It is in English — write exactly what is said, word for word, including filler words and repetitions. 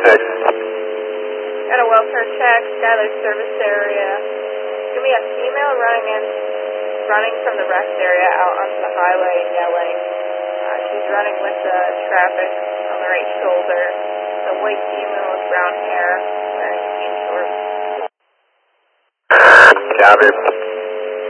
six. Got a welfare check, Skyler service area. Give me a female running in, running from the rest area out onto the highway and yelling. Uh, she's running with the traffic on the right shoulder. A white female with brown hair, wearing jean shorts. Copy.